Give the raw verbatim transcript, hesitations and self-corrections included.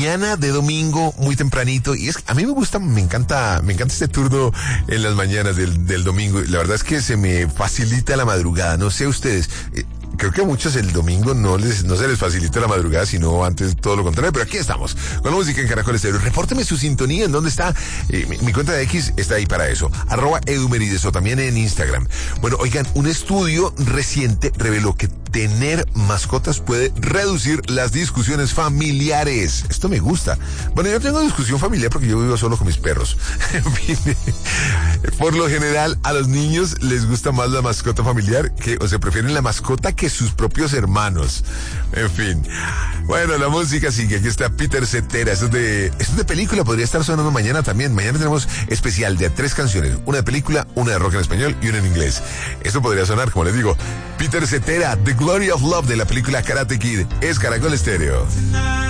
mañana de domingo, muy tempranito, y es que a mí me gusta, me encanta, me encanta este turno en las mañanas del, del domingo. La verdad es que se me facilita la madrugada, no sé ustedes. Eh, Creo que a muchos el domingo no les no se les facilita la madrugada, sino antes todo lo contrario. Pero aquí estamos, con la música en Caracol Estéreo. Repórteme su sintonía, ¿en dónde está? Eh, mi, mi cuenta de X está ahí para eso. Arroba Edumerides, o también en Instagram. Bueno, oigan, un estudio reciente reveló que tener mascotas puede reducir las discusiones familiares. Esto me gusta. Bueno, yo no tengo discusión familiar porque yo vivo solo con mis perros. En fin, por lo general, a los niños les gusta más la mascota familiar, que, o se prefieren la mascota que sus propios hermanos. En fin. Bueno, la música sigue. Aquí está Peter Cetera. Esto es de, esto es de película. Podría estar sonando mañana también. Mañana tenemos especial de tres canciones. Una de película, una de rock en español y una en inglés. Esto podría sonar, como les digo. Peter Cetera, The Glory of Love, de la película Karate Kid. Es Caracol Estéreo.